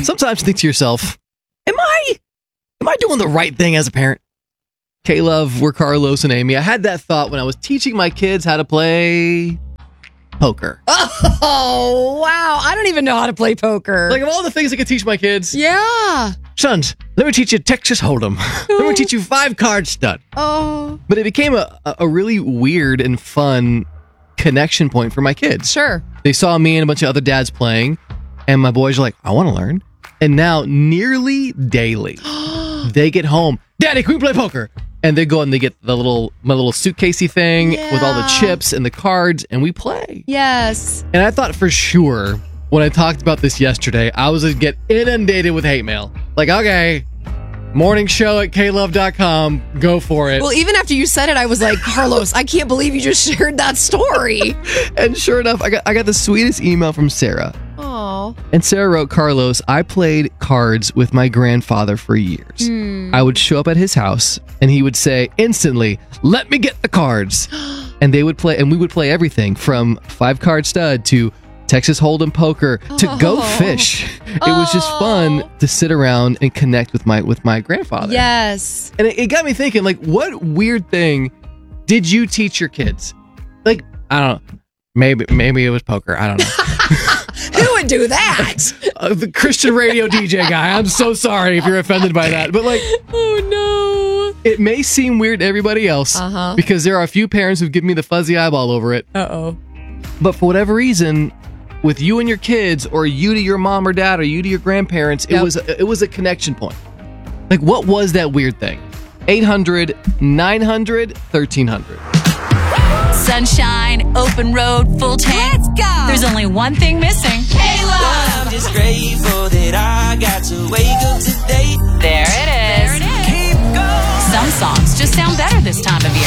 Sometimes you think to yourself, am I doing the right thing as a parent? K-Love, we're Carlos and Amy. I had that thought when I was teaching my kids how to play poker. Oh, wow. I don't even know how to play poker. Like, of all the things I could teach my kids, yeah. sons, let me teach you Texas Hold'em. Let me teach you 5-card stud. Oh. But it became a really weird and fun connection point for my kids. Sure. They saw me and a bunch of other dads playing, and my boys are like, I want to learn. And now, nearly daily, they get home, Daddy, can we play poker? And they go and they get my little suitcasey thing with all the chips and the cards, and we play. Yes. And I thought for sure, when I talked about this yesterday, I was going to get inundated with hate mail. Like, okay, morning show at klove.com, go for it. Well, even after you said it, I was like, Carlos, I can't believe you just shared that story. And sure enough, I got the sweetest email from Sarah. Oh. And Sarah wrote, Carlos, I played cards with my grandfather for years. I would show up at his house and he would say instantly, let me get the cards. And they would play, and we would play everything from 5-card stud to Texas Hold'em poker to go fish. It was just fun to sit around and connect with my grandfather. Yes. And it got me thinking, like, what weird thing did you teach your kids? Like, I don't know. Maybe it was poker. I don't know. Who would do that? The Christian radio DJ guy. I'm so sorry if you're offended by that. But, like, Oh, it may seem weird to everybody else because there are a few parents who've given me the fuzzy eyeball over it. no. Uh-oh. But for whatever reason, with you and your kids, or you to your mom or dad, or you to your grandparents, it was a connection point. Like, what was that weird thing? 800-900-1300. Sunshine, open road, full tank. Let's go. There's only one thing missing. K-Love. I'm just grateful that I got to wake up today. There it is. There it is. Keep going. Some songs just sound better this time of year.